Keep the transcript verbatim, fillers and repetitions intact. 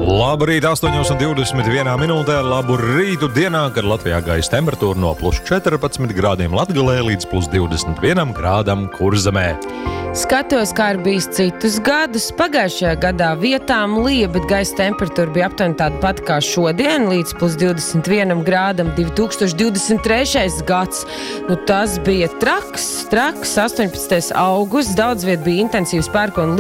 Labrīt, astoņos un divdesmit vienā minūtē, labu rītu dienā, kad Latvijā gaisa temperatūra no plus četrpadsmit grādiem Latgalē līdz plus divdesmit vienam grādam Kurzemē. Skatos, kā ir bijis citus gadus. Pagājušajā gadā vietām lija, bet gaisa temperatūra bija aptuveni tāda pati kā šodien, līdz plus divdesmit vienam grādam. divi tūkstoši divdesmit trešais gads, nu tas bija traks, traks, astoņpadsmitais augusts, daudz viet bija intensīvs pērkona